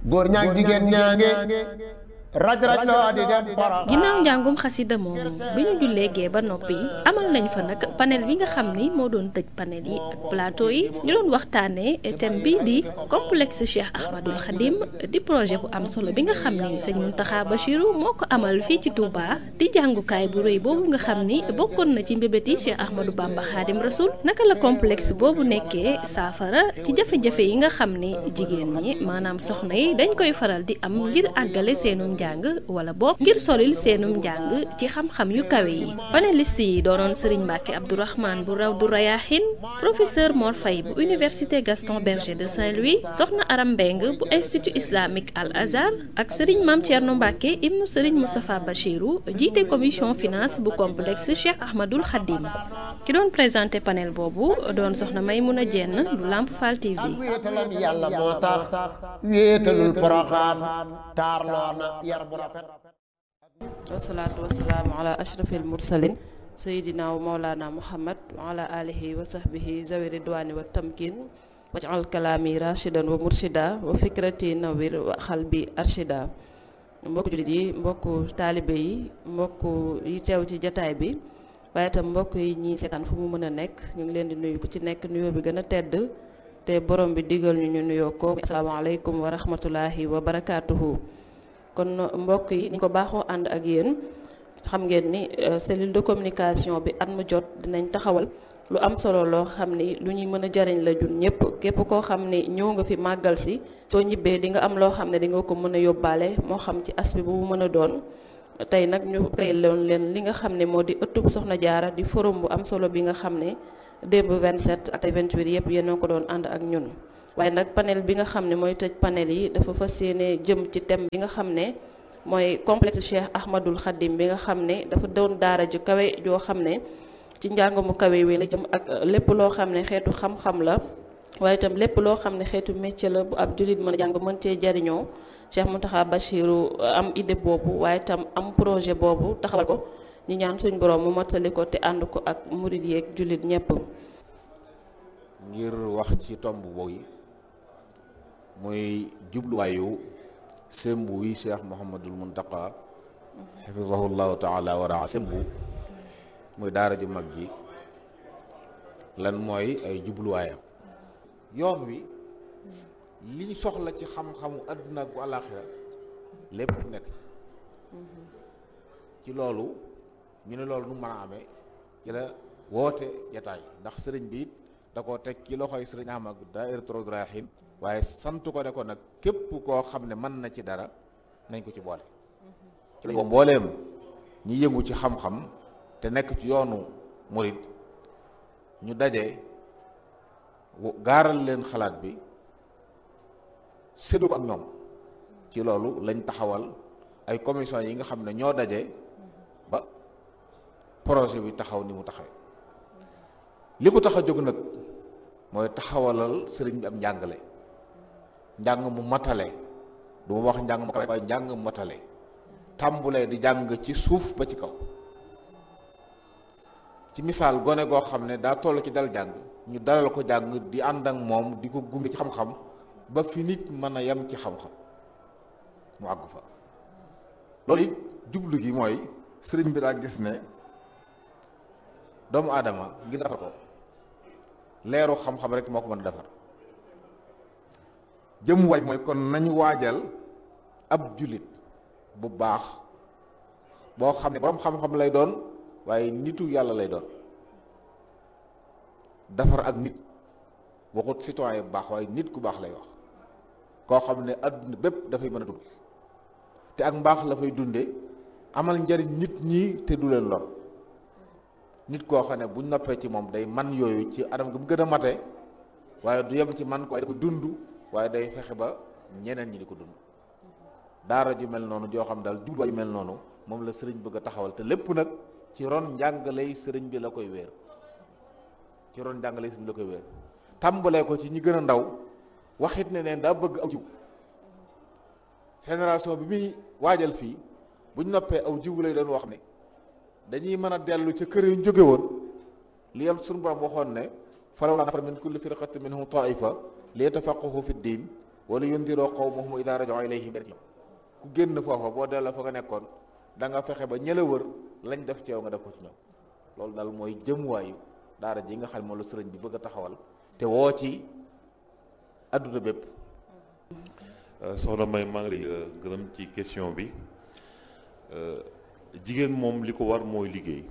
góor ñaag jigéen ñaange raj loo di dem Poroxaan. ginnaaw njàngum xasida moomu bi ñu jullee gee ba noppi amal nañ fa nag panel bi nga xam ni moo doon tëj panel yi ak plateau yi ñu doon waxtaanee thème bi di complexe Cheikh Ahmadul Khadim di projet bu am solo bi nga xam ni sëñ Mountakha Bachirou moo ko amal fii ci Touba di jàngukaay bu rëy boobu nga xam ni bokkoon na ci mbébét yi Cheikh Ahmadou Bamba Khadim Rasoul naka la complexe boobu nekkee saafara ci jafe-jafe yi nga xam ni jigéen ñi maanaam soxna yi dañ koy faral di am ngir àggale seenum njàng wala boog ngir solil seenum njàng ci xam-xam yu kawe yi panéliste yi doonoon Serigne Mbacke Abdourahmane bu Rawdu Rayahin professeur Mor Faye bu université Gaston Berger de Saint-Louis soxna Aram Mbeng bu institut islamique Al Azhar ak Serigne Mame Thierno Mbacke ibnu Serigne Moustapha Bachirou jiite commission finance bu complexe Cheikh Ahmadul Khadim ki doon présenté panel boobu doon soxna Maymouna Dieng bu Lamp Fall TV. wéetalam yàlla moo tax wéetalul Poroxaan taarloo na yar bu rafet. wasalaatu wasalaamu ala ashrafil mursalin sayidina wa maulana muhammad wa ala alihi wa sahbihi zawi ridwani wa tamkin waj'al kalaami rashidan wa murshida wa fikrati nawir wa xalbi arshida. mbokku jullit yi mbokku taalibe yi mbokku yi teew ci jataay bi waaye itam mbokk yi ñi seetaan fu mu mën a nekk ñu ngi leen di nuyu ku ci nekk nuyoo bi gën a tedd te borom bi digal ñu nuyoo ko asalaamaaleykum wa rahmatullahi wa barakaatuhu. kon mbokk yi ni ko baaxoo ànd ak yéen xam ngeen ni cellule de communication bi at mu jot dinañ taxawal lu am solo loo xam ni lu ñuy mën a jariñ la jun ñëpp képp koo xam ni ñëw nga fi màggal si soo ñibbee di nga am loo xam ne di nga ko mën a yóbbaale moo xam ci aspect bu mu mën a doon. tey nag ñu créé leen li nga xam ne moo di ëttub Soxna Jaara di forum bu am solo bi nga xam ne démb 27 ak 28 yëpp yéen a ko doon ànd ak ñun. waaye nag panel bi nga xam ne mooy tëj panel yi dafa fas yéene jëm ci thème bi nga xam ne mooy complexe Cheikh Ahmadul Khadim bi nga xam ne dafa doon daara ju kawe joo xam ne ci njàng mu kawe wi la jëm ak lépp loo xam ne xeetu xam-xam la waaye itam lépp loo xam ne xeetu métier la bu ab jullit mën a jàng mën cee jariñoo Cheikh Mountakha Bachirou am idée boobu waaye itam am projet boobu taxawal ko ñu ñaan suñ borom mu mottali ko te ànd ko ak murid yeeg jullit ñëpp. ngir wax ci tomb boobu muy jubluwaayu sembu wi Cheikh Mouhamadul Mountakha xafizahullahu taala wa raa sembu muy daara ju mag ji lan mooy ay jubluwaayam. yoon wi liñ soxla ci xam-xamu àdduna ak bu àllaaxira lépp nekk ci loolu ñu ne loolu nu mën a amee ci la woote jataay ndax sëriñ bi it da koo teg ci loxoy sëriñ Ahmad Daahiratu Rawdu Rayaahiin waaye sant ko ne ko nag képp koo xam ne mën na ci dara nañ ko ci boole ci lañ ko mbooleem ñi yëngu ci xam-xam te nekk ci yoonu murid ñu daje gaaral leen xalaat bi séddu ko ak ñoom ci loolu lañ taxawal ay commission yi nga xam ne ñoo daje ba projet bi taxaw ni mu taxawee li ko tax a jóg nag mooy taxawalal sëriñ bi am njàngale njàng mu matale du ma wax njàng mu kawe waaye njàng mu matale tàmbulee di jàng ci suuf ba ci kaw ci misaal gone goo xam ne daa toll ci dal jàng ñu dalal ko jàng di ànd ak moom di ko gunge ci xam-xam ba fi nit mën a yem ci xam-xam mu àgg fa loolu it jublu gi mooy sëriñ bi daa gis ne doomu aadama ngir defar ko leeru xam-xam rek moo ko mën a defar jëm waaj mooy kon nañu waajal ab jullit bu baax boo xam ne boroom xam-xam lay doon waaye nitu yàlla lay doon defar ak nit waxut citoyen bu baax waaye nit ku baax lay wax koo xam ne adduna bépp dafay mën a dund te ak mbaax la fay dunde amal njariñ nit ñi te du leen lor nit koo xam ne buñ noppee ci moom day man yooyu ci anam gi mu gën a mate waaye du yem ci man ko waaye da ko dund waaye day fexe ba ñeneen ñi di ko dund daara ju mel noonu joo xam daal jubluwaay ju mel noonu moom la sëriñ bëgg a taxawal te lépp nag ci ron njàngaley sëriñ bi la koy wéer ci ron njàngaley sëriñ bi la koy wéer tàmbalee ko ci ñi gën a ndaw waxit ne neen daa bëgg aw jiw génération bi muy waajal fii buñ noppee aw jiw lay doon wax ne dañuy mën a dellu ca kër yu ñu jóge woon li yam suñu borom waxoon ne falawlaa nafara min kulli firqatin minhum taifa li yatafaqqahu fi ddin wala yundiroo qawmahum idaa raja'uu ilayhim ku génn foofa boo delloo fa nga nekkoon da nga fexe ba ñëla wër lañ def ci yow nga def ko ci ñoom. loolu daal mooy jëmuwaayu daara ji nga xam ne moom la sëriñ bi bëgg a taxawal te woo ci adduna bépp. soxna May maa ngi lay gërëm ci question bi. jigéen moom li ko war mooy liggéey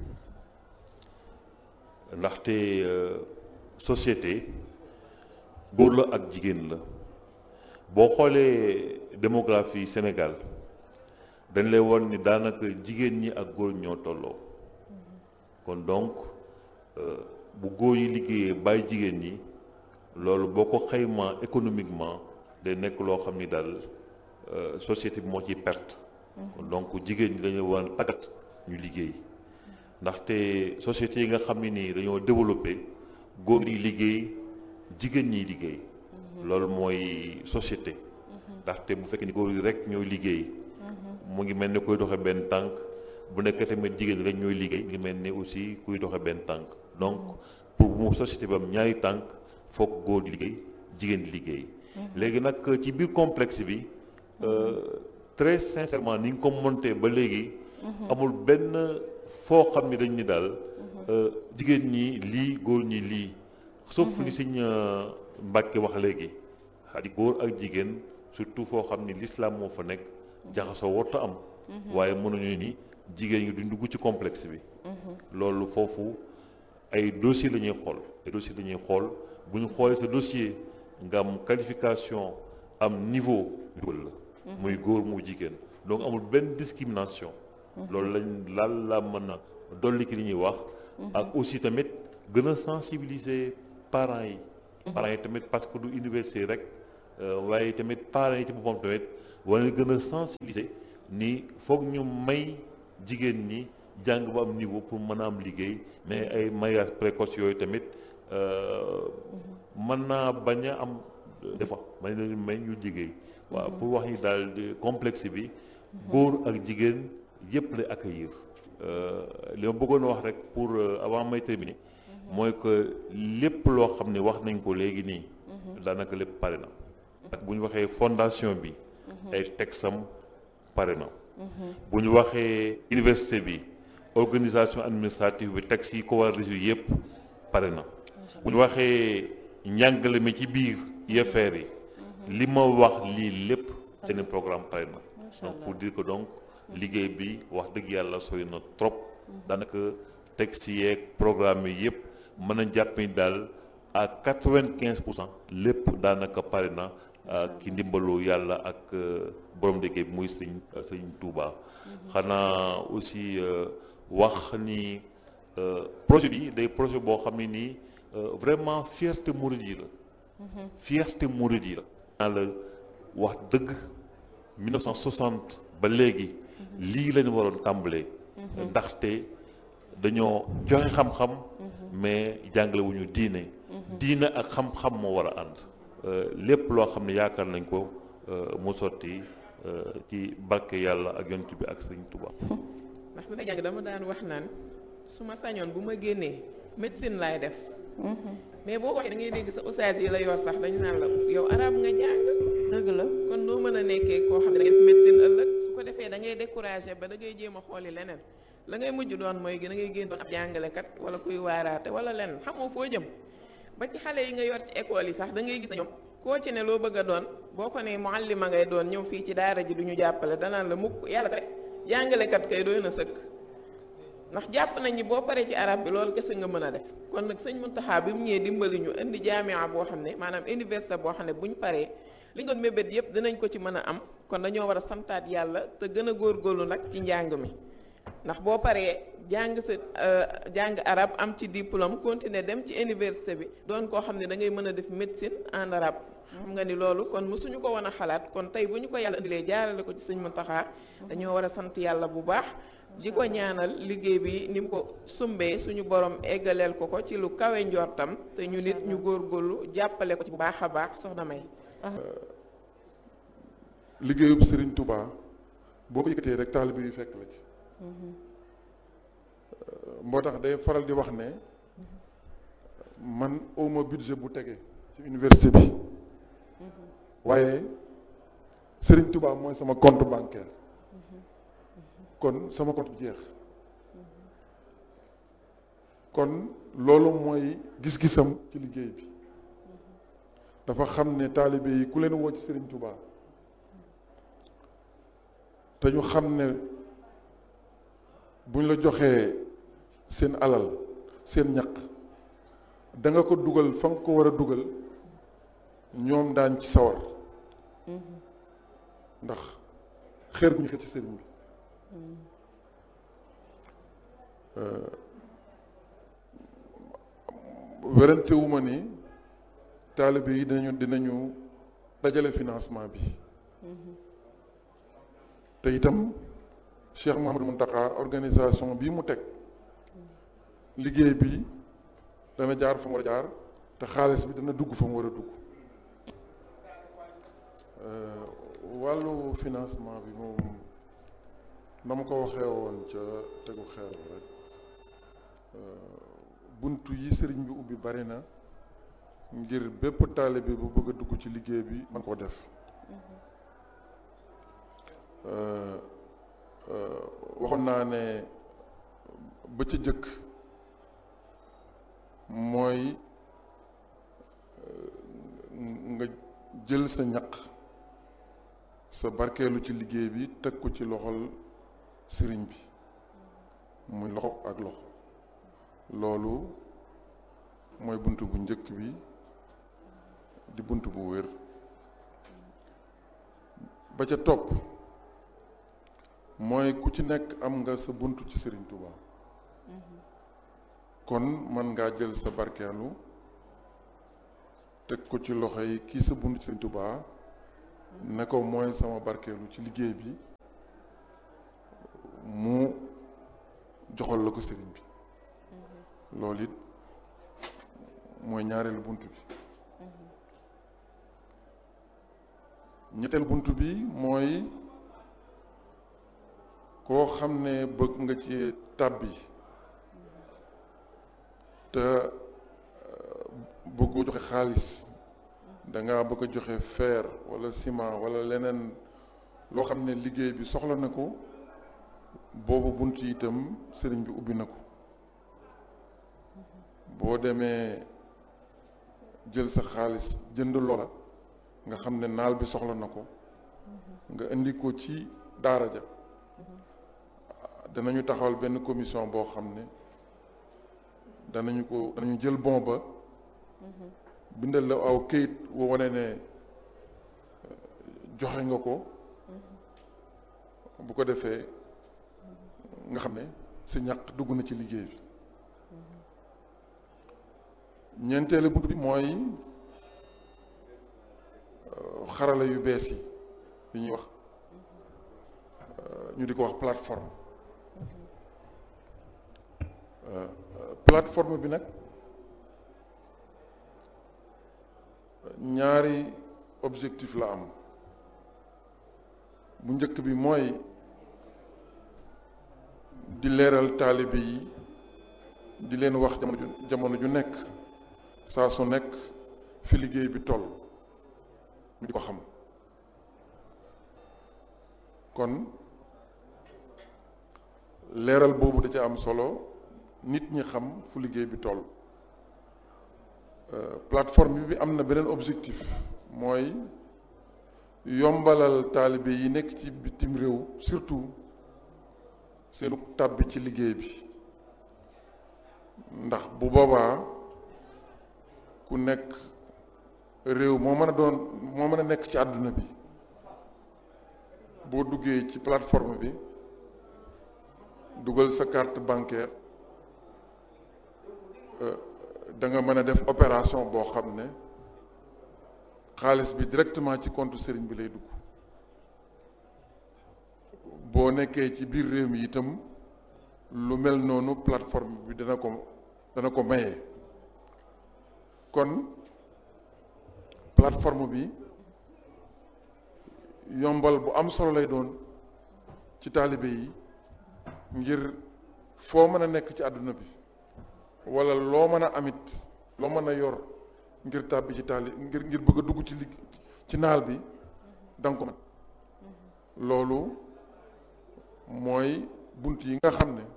ndaxte société góor la ak jigéen la boo xoolee démographie Sénégal dañ lay won ni daanaka jigéen ñi ak góor ñoo tolloo kon donc bu góor yi liggéeyee bàyyi jigéen ñi loolu boo ko xaymaa économiquement day nekk loo xam ni daal société bi moo ciy perte. donc jigéen ñi dañu war a tàggat ñu liggéey ndaxte sociétés yi nga xam ne nii dañoo développé góor yi liggéey jigéen ñi liggéey loolu mooy société ndaxte bu fekkee ni góor yi rek ñooy liggéey mu ngi mel ni kuy doxe benn tànk bu nekkee tamit jigéen ñi rek ñooy liggéey mu ngi mel ni aussi kuy doxe benn tànk donc pour bu mu société bi am ñaari tànk foog góor di liggéey jigéen di liggéey léegi nag ci biir complexe bi très sincèrement ni nga ko monté ba léegi amul benn foo xam ni dañ ni daal jigéen ñi lii góor ñi lii sauf li Sëñ Mbàkke wax léegi xadi góor ak jigéen surtout foo xam ni l'islam moo fa nekk jaxasoo warta am waaye mënuñu ni jigéen ñi duñ dugg ci complexe bi loolu foofu ay dossier la ñuy xool ay dossier la ñuy xool bu ñu xoolee sa dossier nga am qualification am niveau dugal la muy góor mu jigéen donc amul benn discrimination loolu lañ laal la mën a dolli ki li ñuy wax ak aussi tamit gën a sensibiliser parents yi tamit parce que du université rek waaye tamit parents yi ci boppam tamit wala gën a sensibiliser ni foog ñu may jigéen ñi jàng ba am niveau pour mën a am liggéey mais ay mariage précoce yooyu tamit mën naa bañ a am des fois may leen may ñu liggéey waaw pour wax ni daal complexe bi góor ak jigéen yëpp la accueillir li ma bëggoon wax rek pour avant may terminer mooy que lépp loo xam ne wax nañ ko léegi nii daanaka lépp pare na ak bu ñu waxee fondation bi ay texam pare na bu ñu waxee université bi organisation administrative bi texte yi ko war a résoudre yëpp pare na bu ñu waxee njàngale mi ci biir UFR yi li ma wax lii lépp seen programme pare na donc pour dire que donc liggéey bi wax dëgg yàlla sori na trop daanaka texte yeeg programme yi yëpp mën a jàpp ni daal à 95% lépp daanaka pare na ki ndimbalu yàlla ak borom liggéey bi muy sëñ Touba. xanaa aussi wax ni projet bi day projet boo xam ne nii vraiment fierté mouride yi la fierté mouride yi la la wax dëgg 1960 ba léegi lii lañu waroon tàmbalee ndaxte dañoo joxe xam-xam mais jàngale wu ñu diine ak xam-xam moo war a ànd lépp loo xam ne yaakaar nañ ko mu sotti ci barke yàlla ak yonent bi ak Sëriñ Tuubaa. ndax bi may jàng dama daan wax naan su ma sañoon bu ma génnee médecine laay def mais boo waxee da ngay dégg sa ustaas yi la yor sax dañu naan la yow arab nga jàng dëgg la kon noo mën a nekkee koo xam ne da ngay def médecine ëllëg su ko defee da ngay découragé ba da ngay jéem a xooli leneen la ngay mujj doon mooy da ngay génn doon ab jàngalekat wala kuy waaraate wala leneen xamoo foo jëm ba ci xale yi nga yor ci école yi sax da ngay gis na ñoom koo ci ne loo bëgg a doon boo ko ne muallima ngay doon ñëw fii ci daara ji du ñu jàppale danaan la mukk yàlla rek jàngalekat kay doy na sëkk ndax jàpp nañ ni boo paree ci arab bi loolu kese nga mën a def kon nag sëñ Muntaxa bi mu ñëwee dimbali ñu indi jaamia boo xam ne maanaam université boo xam ne bu ñu paree li nga mébét yëpp dinañ ko ci mën a am kon dañoo war a santaat yàlla te gën a góorgóorlu nag ci njàng mi ndax boo paree jàng sa jàng arab am ci diplôme continuer dem ci université bi doon koo xam ne da ngay mën a def médecine en arabe xam nga ni loolu kon mësuñu ko woon a xalaat kon tey bu ñu ko yàlla indilee jaarale ko ci sëñ Muntaxa dañoo war a sant yàlla bu baax di ko ñaanal liggéey bi ni mu ko sumbee suñu borom eggaleel ko ci lu kawe njortam te ñu nit ñu góorgóorlu jàppale ko ci bu baax a baax soxna May. liggéeyub Serigne Touba boo ko yëkkatee rek taalibe yu fekk la ci. moo tax day faral di wax ne man awma budget bu tege ci université bi waaye Serigne Touba mooy sama compte bancaire kon sama compte jeex kon loolu mooy gis-gisam ci liggéey bi dafa xam ne taalibe yi ku leen woo ci Serigne Touba te ñu xam ne buñ la joxee seen alal seen ñaq da nga ko dugal fa nga ko war a dugal ñoom daañ ci sawar ndax xeer bu ñu xëcc ci sëriñ bi werantewuma ni taalibe yi dinañu dajale financement bi te itam Cheikh Mouhamadou Mountakha organisation bii mu teg liggéey bi dana jaar fa mu war a jaar te xaalis bi dana dugg fa mu war a dugg wàllu financement bi moom na ma ko waxee woon ca tegu xeer rek buntu yi sëriñ bi ubbi bari na ngir bépp taalibe bu bëgg a dugg ci liggéey bi man koo def waxoon naa ne ba ca jëkk mooy nga jël sa ñaq sa barkeelu ci liggéey bi teg ko ci loxol sëriñ bi muy loxo ak loxo loolu mooy bunt bu njëkk bi di bunt bu wér ba ca topp mooy ku ci nekk am nga sa bunt ci Sëriñ Tuuba kon man ngaa jël sa barkeelu teg ko ci loxo yi kii sa bunt ci Sëriñ Tuuba ne ko mooy sama barkeelu ci liggéey bi mu joxal la ko sëriñ bi loolu it mooy ñaareelu bunt bi ñetteel bunt bi mooy koo xam ne bëgg nga ci tàbbi te bëggoo joxe xaalis danga bëgg a joxe fer wala ciment wala leneen loo xam ne liggéey bi soxla na ko boobu bunt yi itam sëriñ bi ubbi na ko boo demee jël sa xaalis jënd loola nga xam ne naal bi soxla na ko nga indi ko ci daara ja danañu taxawal benn commission boo xam ne danañu jël bon ba bindal la aw këyit woo wane ne joxe nga ko bu ko defee nga xam ne sa ñàq dugg na ci liggéey bi ñeenteelu bunt bi mooy xarala yu bees yi ñuy wax ñu di ko wax plateforme plateforme bi nag ñaari objectif la am bu njëkk bi mooy di leeral taalibe yi di leen wax jamono ju nekk saa su nekk fi liggéey bi toll ñu di ko xam kon leeral boobu da ca am solo nit ñi xam fu liggéey bi toll plateforme bi am na beneen objectif mooy yombalal taalibe yi nekk ci bitim réew surtout seenu tàbbi ci liggéey bi ndax bu boobaa ku nekk réew moo mën a nekk ci àdduna bi boo duggee ci plateforme bi dugal sa carte bancaire da nga mën a def opération boo xam ne xaalis bi directement ci compte sëriñ bi lay dugg boo nekkee ci biir réew mi itam lu mel noonu plateforme bi dana ko maye kon plateforme bi yombal bu am solo lay doon ci taalibe yi ngir foo mën a nekk ci àdduna bi wala loo mën a amit loo mën a yor ngir tàbbi ci ngir bëgg a dugg ci naal bi danga ko man loolu mooy bunt yi nga xam ne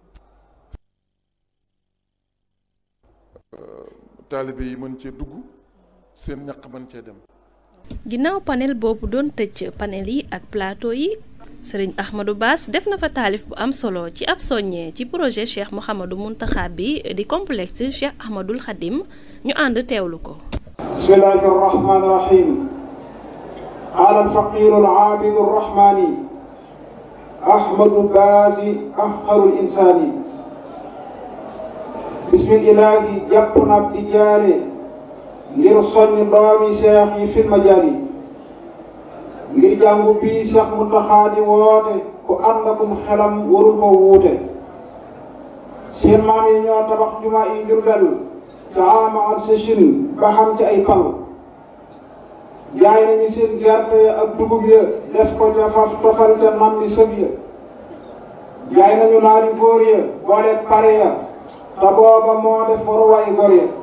taalibe yi mën cee dugg seen ñaq mën cee dem. ginnaaw panel boobu doon tëj panel yi ak plateau yi sëriñ Ahmadou Bass def na fa taalif bu am solo ci ab soññee ci projet Cheikh Mouhamadou Mountakha bi di complexe Cheikh Ahmadoul Khadim ñu ànd teewlu ko. bismillahi rahmani rahim qaala alfaqiru alaabidu arrahmani Ahmadou Bass afqarul insaani bismillahi jàpp na ab di jaare ngir soññ doomi seex yi fil majaali ngir jàngu bii Seex Muntaxa di woote ku ànd akum xelam warul ko wuute seen maam yi ñoo tabax jumaa yi Jurbel ca ama ak sëchin ba xam ci ay pal jaay nañu seen gerte ak dugub ya def ko ca faf tofal ca nam bi sëb ya jaay nañu naari góor ya boole pare ya te booba moo def waruwaay gor ya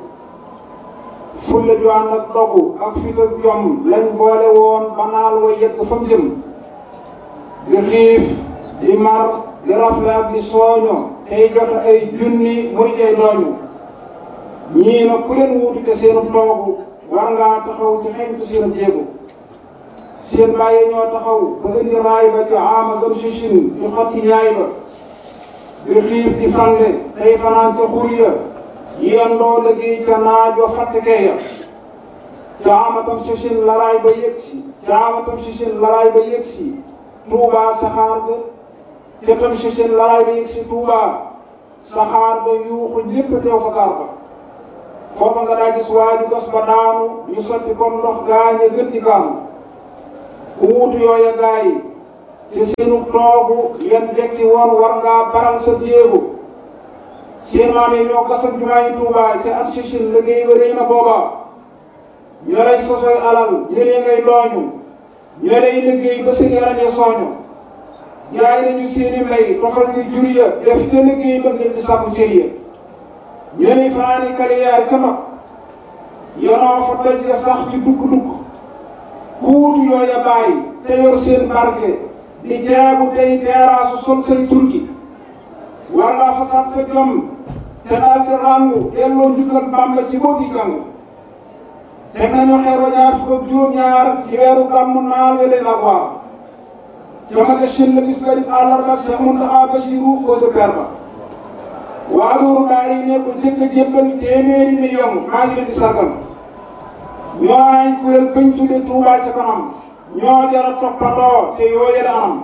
fulla ju ànd ak dogu ak fit ak jom lañ boole woon ba naal wa yegg fa mu jëm di xiif di mar di rafle ak di sooño tey joxe ay junni muy tey dooñu ñii na ku leen wuutu te seenu toogu war ngaa taxaw ci xeñtu seen jéego seen bàyyi ñoo taxaw ba indi raay ba ci ama zam sichin di xotti ñaay ba di xiif di fande tey fanaan ca xur ya yendoo liggéey ca naajoo fàttekee ya caamatam sichin laraay ba yëgsi caamatam sichin laraay ba yëgsi Tuubaa saxaar ga ca tam sichin laraay ba yëgsi Tuubaa saxaar ga yuuxu ñépp teew fa gaar ba foofa nga daa gis waaju gas ba daanu ñu sotti comme ndox gaañe gën di kaanu ku wuutu yooya gaay ci seenu toogu yan jekki woon war ngaa baral sa jéego seen maam yi ñoo gasal jumaa yi Tuubaa ca at sichin liggéey ba rëy na booba ñoo lay sosoy alal ñëlee ngay dooñu ñoo lay liggéey ba seen yaram ya sooñu jaay nañu seeni mbay tofal ci jur ya def ca liggéey ba ngir di sàkku cër ya ñoo lay fanaani kaliyaar ca mag yonoo fa doj ya sax ci dugg-dugg ku wutu yooya bàyyi te yor seen barke di jaabu tey teeraasu sol say turki war ngaa fasaat sa jom te daal di ràngu delloo njukkal Bàmba ci boo di jàng teg nañu xeer wa ñaar fukk ak juróom-ñaar ci weeru gàmmu naal weleen ak waar ca ma shin la bis garib àllarba Seex Muntaxa Basiru ko sa per ba waa Louru Daara yi ne ko jëkk a jébbal téeméeri million maa ngi leen di sargal ñoo ay kuréel bañ tudde Tuubaa ca kanam ñoo jara toppandoo te yooye la anam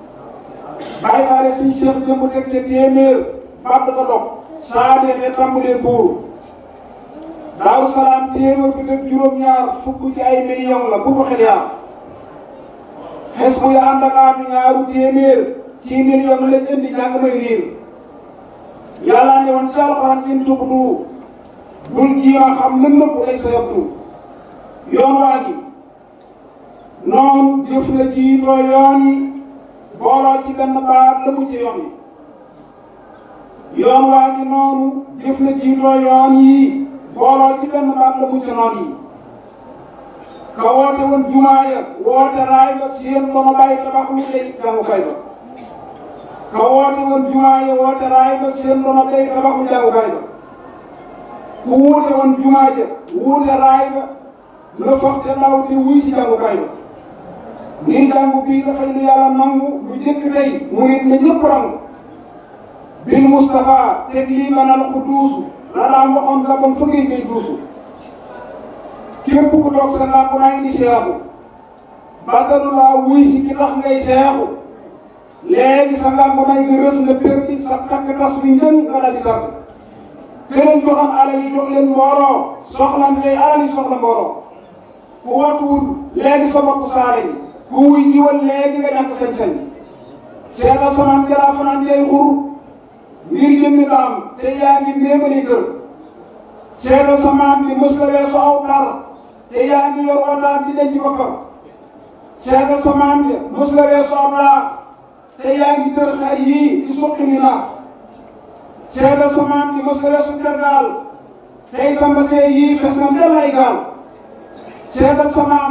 bàyyi faale siñ Seex jëmb teg ca téeméer badd ko dog saa deexee tàmbalee buur Daaru Salaam téeméer bi teg juróom-ñaar fukk ci ay million la bu ko xel yaar xes bu ya ànd ak aatu ñaaru téeméer ci million lañ indi jàng may riir yàlla ne woon ci alxuraan in tubdu bul jiima xam lën nëpp lay sa yabdu yoon waa gi noonu jëf la jiitoo yoon yi booloo ci benn baat la mu ci yoon yi yoon waa gi noonu jëf la jiitoo yoon yi booloo ci benn baat la mu ci noon yi ka woote woon jumaa ya woote raay ba seen ba ma bàyyi tabax lu lay jàngukaay ba ka woote woon jumaa ya woote raay ba seen ba ma bàyyi tabax lu jàngukaay ba ku wuute woon jumaa ja wuute raay ba la foog te ndaw te wuy si jàngukaay ba ngir jàngu bii dafay lu yàlla nangu lu jëkk tey murit na ñëpp rangu bil Mustafa teg lii manal ku duusu la daan waxoon la bon fa ngay duusu képp ku toog sa làmp naa indi seexu bàttalu laa wuy si ki tax ngay seexu léegi sa làmp naa nga rës nga perdi sa takk tas bi njën nga dal di tàgg këleen joxam alal yi jox leen mbooloo soxlan tey alal yi soxla mbooloo ku watuwul léegi sa bopp saale yi ku wuy jiwal léegi nga ñàkk sañ-sañ seetal samaan jalaa fanaan jay xur ngir jëmmi daam te yaa ngi méemali kër seetal samaan bi mës la weesu aw par te yaa ngi yor wataat di denc boppam seetal samaan bi mës la weesu aw laax te yaa ngi tër xar yii di suqi ni naax seetal samaan bi mës la weesu tergaal tey sa mbasee yii fes na ndel ay gaal seetal samaam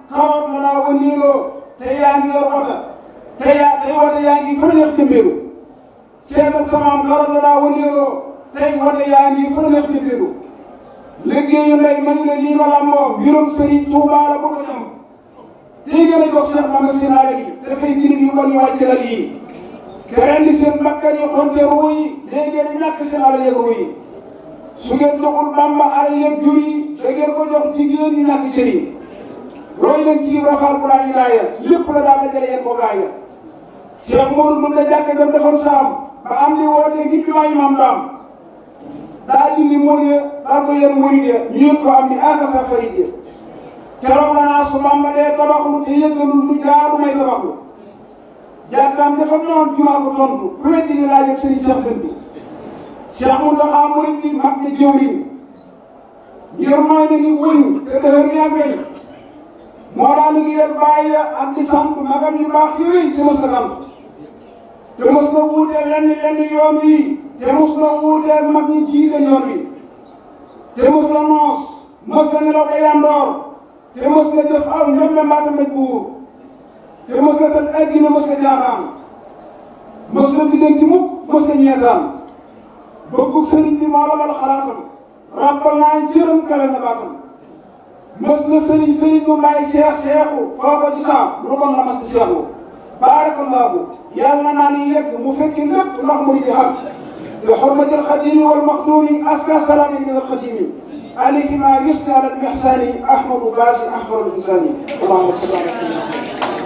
karoot la daa wëndeeloo te yaa ngi yor wota tey wota yaa ngi fa neex jëmbeelu seetal samaam karoot la daa wëndeeloo tey wota yaa ngi fa neex jëmbeelu liggéeyu ndey mañu ne lii ma làmboo mbirum Sëriñ Tuubaa la bu ko ñam tey gën a jox Seex Bamba seen alal yi dafay jirim yu bon yu wàcc lal yi te rendi seen bakkan yi xonte ruu yi léegi ngeen di ñàkk seen alal yeeg ruu yi su ngeen joxul Bamba alal yeeg jur yi da ngeen ko jox jigéen ñi ñàkk cër yi roy leen ci rafal bu laa ñu gaaya lépp la daal dajale yéen ko gaaya Cheikh Modou Ndoum la jàkka jam defoon saam ba am li wootee ngir bi maayi maam daam daa dindi mool ya daal ko yéen murid ya ñu yëg ko am ni akasa farid ya keroog la naa su Bamba dee tabaxlu te yëggalul lu jaadu may tabaxlu jàkkaam dafa noon jumaa ko tontu ku weddi ni laaj ak sëriñ Cheikh Dënd Cheikh Mountakha murid bi mag na jëwriñ ngir mooy na ni wëñ te dëhër ni ak weñ moo daa liggéeyal bàyyi ak di sant magam yu baax yooyu te mos na xam te mos na wuuteel lenn yoon wi te mos na wuuteel mag ñi jiite yoon wi te mos na noos mos na nelaw day yandoor te mos na jëf aw ñoom mbaata mbéj buur te mos na tal addina mos na jaaxaan mos na biddanti mukk mos na ñeetaan bëggu sëriñ bi moo la bal xalaatam rappal naa jërëm kawe na baatam mos na sëriñ mu may seexu foo ko ci saam lu bon la mas di seexu baarakallaahu yàlla naa ni yegg mu fekki lépp ndax mu di xam bi xurmatil xadimi wal maxduumi aska salaami min al xadimi alayhi ma yusni ala al ihsani ahmadu baasi ahmadu insani allahumma salli ala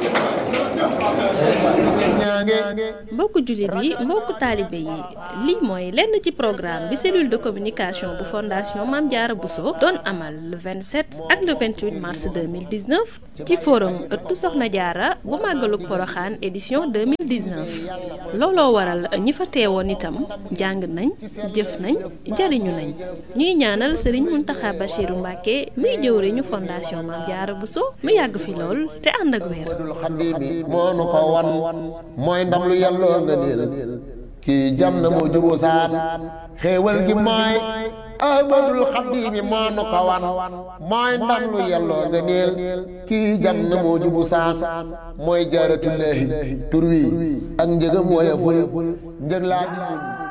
mbokku jullit yi mbokku taalibe yi lii mooy lenn ci programme bi cellule de communication bu fondation Mame Diarra Bousso doon amal le 27 ak le 28 mars 2019 ci forum ëttu Soxna Diarra bu màggalug Poroxaan édition 2019 looloo waral ñi fa teewoon itam jàng nañ jëf nañ jariñu nañ ñuy ñaanal Serigne Mountakha Bachirou Mbacké muy jëwriñu fondation Mame Diarra Bousso mu yàgg fi lool te ànd ak wér. mooy ndam lu yàlloo nga niil kii jam na moo jubu saan xéewal gi mooy ahmadul xadimi moo nu ko wan mooy ndam lu yàlloo nga niil kii jam na moo jubu saan mooy jaaratullaahi tur wi ak njëgam woyeful njëg laa di